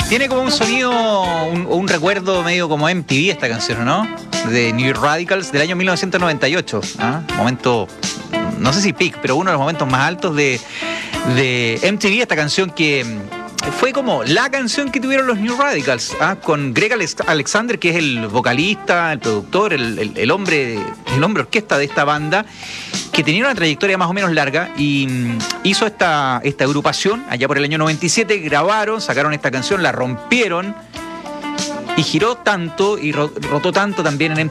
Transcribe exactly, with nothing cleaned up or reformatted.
Tiene como un sonido, un, un recuerdo medio como M T V esta canción, ¿no? De New Radicals del año mil novecientos noventa y ocho. ¿Ah? Momento, no sé si peak, pero uno de los momentos más altos de, de M T V. Esta canción que fue como la canción que tuvieron los New Radicals, ¿ah? Con Greg Alexander, que es el vocalista, el productor, el, el, el hombre, el hombre orquesta de esta banda, que tenía una trayectoria más o menos larga y hizo esta, esta agrupación allá por el año noventa y siete, grabaron, sacaron esta canción, la rompieron y giró tanto y rotó tanto también en